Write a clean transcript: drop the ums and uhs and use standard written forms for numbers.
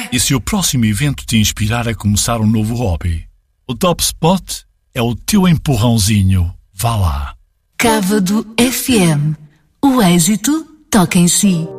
E se o próximo evento te inspirar a começar um novo hobby? O Top Spot é o teu empurrãozinho. Vá lá. Cávado FM. O êxito toca em si.